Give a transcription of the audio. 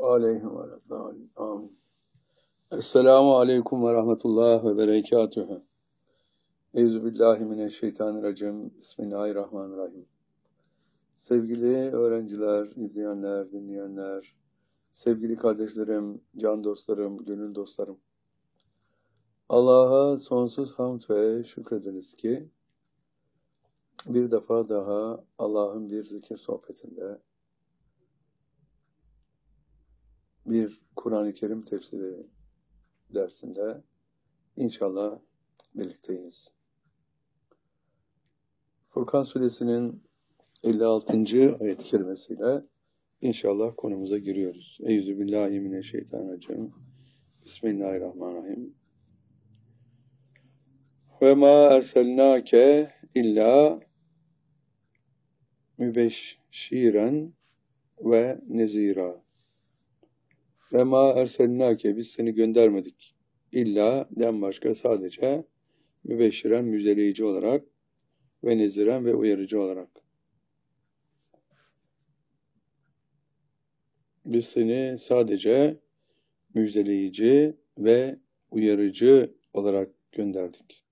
aleyhim ve sellem. Amin. Esselamu aleyküm ve rahmetullah ve berekatühü. Euzubillahimineşşeytanirracim. Bismillahirrahmanirrahim. Sevgili öğrenciler, izleyenler, dinleyenler, sevgili kardeşlerim, can dostlarım, gönül dostlarım. Allah'a sonsuz hamd ve şükrediniz ki bir defa daha Allah'ın bir zikir sohbetinde, bir Kur'an-ı Kerim tefsiri dersinde inşallah birlikteyiz. Furkan Suresinin 56. ayet-i kerimesiyle inşallah konumuza giriyoruz. Euzubillahimineşşeytanirracim. Bismillahirrahmanirrahim. Ve ma erselnake illa mübeşşiren ve nezira. Ve ma erselnake, biz seni göndermedik. İlla den başka sadece mübeşşiren, müjdeleyici olarak ve neziren ve uyarıcı olarak. Biz seni sadece müjdeleyici ve uyarıcı olarak gönderdik.